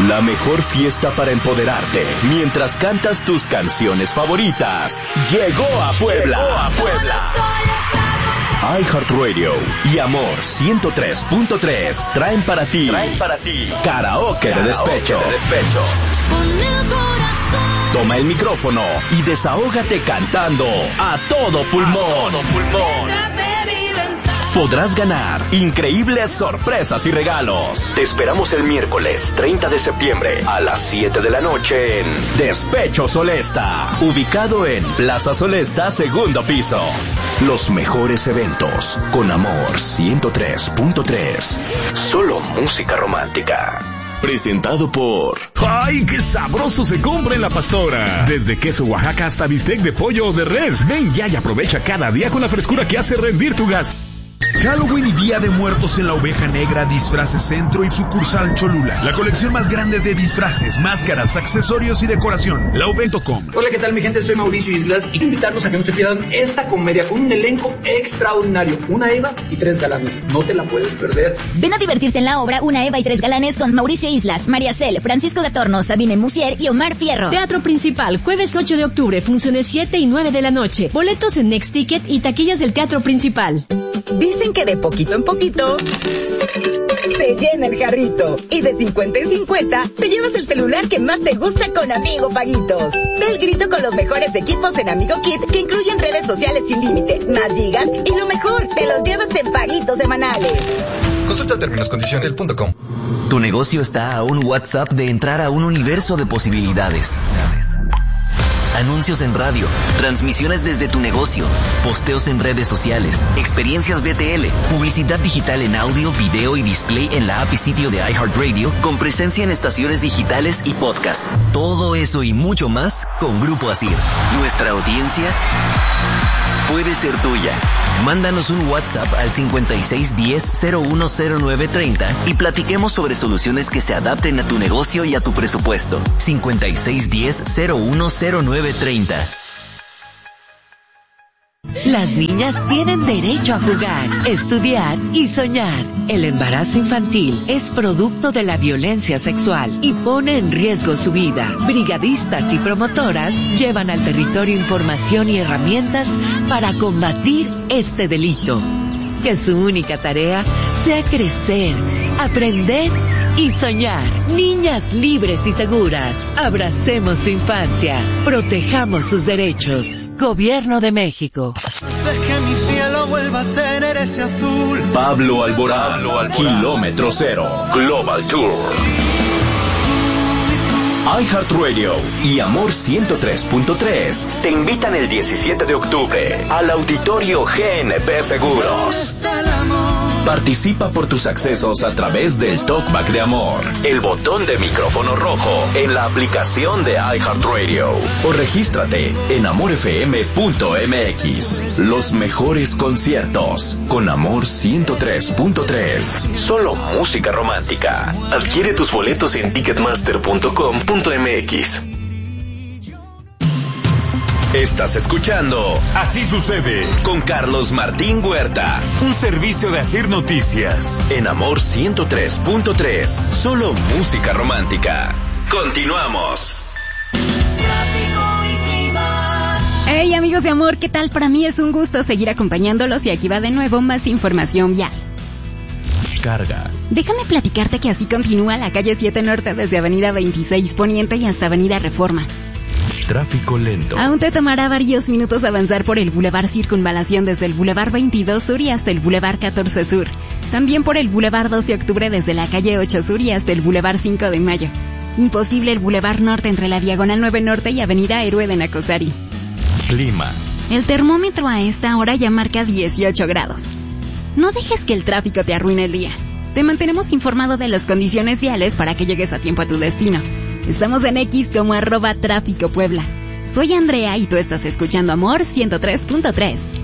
La mejor fiesta para empoderarte mientras cantas tus canciones favoritas. Llegó a Puebla. iHeartRadio y Amor 103.3 traen para ti Karaoke de Despecho. Toma el micrófono y desahógate cantando a todo pulmón. Podrás ganar increíbles sorpresas y regalos. Te esperamos el miércoles 30 de septiembre a las 7 de la noche en Despecho Solesta, ubicado en Plaza Solesta, segundo piso. Los mejores eventos con Amor 103.3. Solo música romántica. Presentado por... ¡Ay, qué sabroso se compra en La Pastora! Desde queso Oaxaca hasta bistec de pollo o de res. Ven ya y aprovecha cada día con la frescura que hace rendir tu gas. Halloween y Día de Muertos en la Oveja Negra, Disfraces Centro y sucursal Cholula. La colección más grande de disfraces, máscaras, accesorios y decoración. Laoven.com. Hola, ¿qué tal mi gente? Soy Mauricio Islas y invitarlos a que no se pierdan esta comedia con un elenco extraordinario. Una Eva y 3 galanes. No te la puedes perder. Ven a divertirte en la obra Una Eva y 3 galanes con Mauricio Islas, María Cel, Francisco de Torno, Sabine Musier y Omar Fierro. Teatro Principal, jueves 8 de octubre, funciones 7 y 9 de la noche. Boletos en Next Ticket y taquillas del Teatro Principal. Dicen que de poquito en poquito se llena el jarrito. Y de 50 en 50 te llevas el celular que más te gusta con Amigo Paguitos. Da el grito con los mejores equipos en Amigo Kit que incluyen redes sociales sin límite, más gigas y lo mejor, te los llevas en paguitos semanales. Consulta términos condiciones.com. Tu negocio está a un WhatsApp de entrar a un universo de posibilidades. Anuncios en radio, transmisiones desde tu negocio, posteos en redes sociales, experiencias BTL, publicidad digital en audio, video y display en la app y sitio de iHeartRadio, con presencia en estaciones digitales y podcast. Todo eso y mucho más con Grupo Asir. Nuestra audiencia puede ser tuya. Mándanos un WhatsApp al 5610-010930 y platiquemos sobre soluciones que se adapten a tu negocio y a tu presupuesto. 5610-010930. Las niñas tienen derecho a jugar, estudiar y soñar. El embarazo infantil es producto de la violencia sexual y pone en riesgo su vida. Brigadistas y promotoras llevan al territorio información y herramientas para combatir este delito. Que su única tarea sea crecer, aprender y soñar. Niñas libres y seguras. Abracemos su infancia. Protejamos sus derechos. Gobierno de México. Que mi cielo vuelva a tener ese azul. Pablo Alborán, Kilómetro Cero, Global Tour. iHeartRadio y Amor 103.3 te invitan el 17 de octubre al Auditorio GNP Seguros. Participa por tus accesos a través del Talkback de Amor, el botón de micrófono rojo en la aplicación de iHeartRadio o regístrate en amorfm.mx. Los mejores conciertos con Amor 103.3. Solo música romántica. Adquiere tus boletos en ticketmaster.com.mx. Estás escuchando Así Sucede con Carlos Martín Huerta. Un servicio de Asir Noticias. En Amor 103.3. Solo música romántica. Continuamos. Hey amigos de Amor, ¿qué tal? Para mí es un gusto seguir acompañándolos y aquí va de nuevo más información vial. Carga. Déjame platicarte que así continúa la calle 7 Norte desde Avenida 26 Poniente y hasta Avenida Reforma. Tráfico lento. Aún te tomará varios minutos avanzar por el Boulevard Circunvalación desde el Boulevard 22 Sur y hasta el Boulevard 14 Sur. También por el Boulevard 12 de Octubre desde la calle 8 Sur y hasta el Boulevard 5 de Mayo. Imposible el Boulevard Norte entre la Diagonal 9 Norte y Avenida Héroe de Nacosari. Clima. El termómetro a esta hora ya marca 18 grados. No dejes que el tráfico te arruine el día. Te mantenemos informado de las condiciones viales para que llegues a tiempo a tu destino. Estamos en X como @tráfico Puebla. Soy Andrea y tú estás escuchando Amor 103.3.